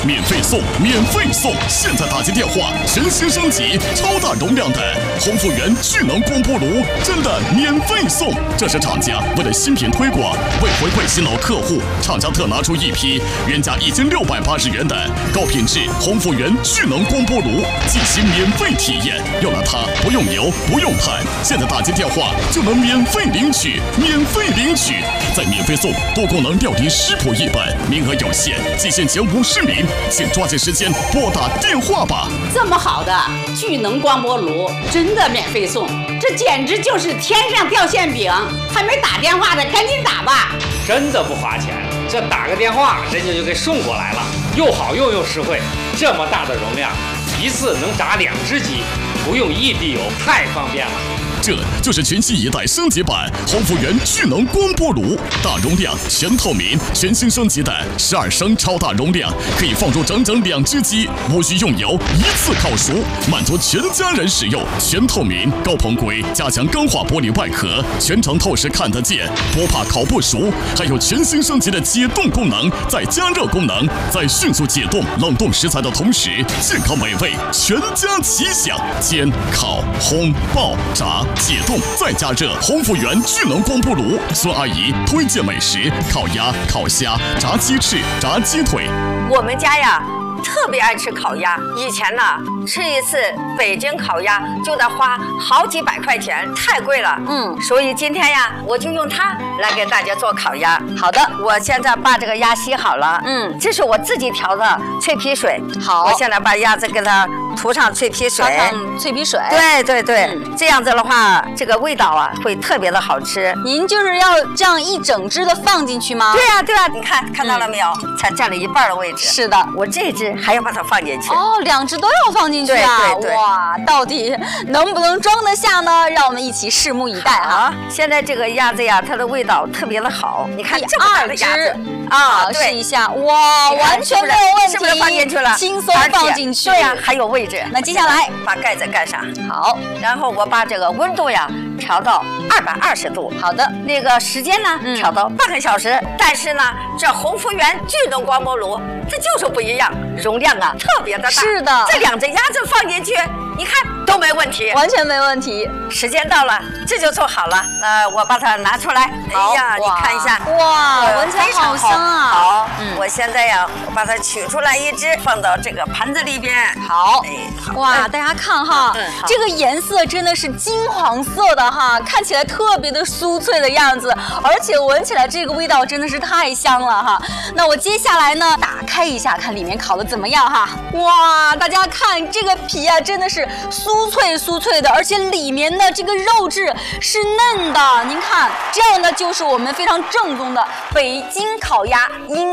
免费送，免费送！现在打进电话，全新升级超大容量的鸿福源聚能光波炉，真的免费送！这是厂家为了新品推广，为回馈新老客户，厂家特拿出一批原价1680元的高品质鸿福源聚能光波炉进行免费体验。用了它不用油，不用碳，现在打进电话就能免费领取，免费领取！再免费送多功能料理食谱一本，名额有限，仅限前50名，请抓紧时间拨打电话吧。 这么好的聚能光波炉，真的免费送，这简直就是天上掉馅饼！还没打电话的，赶紧打吧！ 真的不花钱，这打个电话，人家就给送过来了，又好用又实惠。这么大的容量，一次能炸2只鸡，不用1滴油，太方便了。 这就是全新一代升级版鸿福源聚能光波炉，大容量、全透明，全新升级的12升超大容量，可以放入整整2只鸡，无需用油，一次烤熟，满足全家人使用。全透明、高硼硅加强钢化玻璃外壳，全程透视看得见，不怕烤不熟。还有全新升级的解冻功能，再加热功能，在迅速解冻、冷冻食材的同时，健康美味，全家齐享。煎、烤、烘、爆、炸。解冻再加热，鸿福源聚能光波炉，孙阿姨推荐美食：烤鸭、烤虾、炸鸡翅、炸鸡腿。 我们家呀，特别爱吃烤鸭。以前呢，吃一次北京烤鸭就得花好几百块钱，太贵了。所以今天呀，我就用它来给大家做烤鸭。好的，我现在把这个鸭洗好了。这是我自己调的脆皮水。好，我现在把鸭子给它涂上脆皮水。 脆皮水。 对对对，这样子的话，这个味道啊会特别的好吃。 您就是要这样一整只的放进去吗？ 对呀对呀，你看到了没有？才占了1半的位置。是的，我这只还要把它放进去。 哦，2只都要放进去啊！ 对对对， 哇，到底能不能装得下呢？让我们一起拭目以待啊！ 现在这个鸭子呀，它的味道特别的好。你看这么大的鸭子啊，试一下，哇，完全没有问题， 是不是放进去了？ 轻松放进去。 对呀，还有位置。 那接下来把盖子盖上。 好， 然后我把这个温度呀调到220度。 好的， 那个时间呢调到半个小时。但是呢，这鸿福源聚能光波炉它就是不一样，容量啊特别的大。 是的， 这2只鸭子放进去，你看都没问题， 完全没问题。 时间到了，这就做好了。我把它拿出来。哎呀，你看一下， 哇，闻起来好香啊！ 好，我现在呀，我把它取出来1只，放到这个盘子里边。 好，哇，大家看哈，这个颜色真的是金黄色的哈，看起来特别的酥脆的样子，而且闻起来这个味道真的是太香了哈。那我接下来呢，打开一下，看里面烤的怎么样哈。哇，大家看这个皮啊，真的是酥脆酥脆的，而且里面的这个肉质是嫩的。您看，这样呢就是我们非常正宗的北京烤鸭。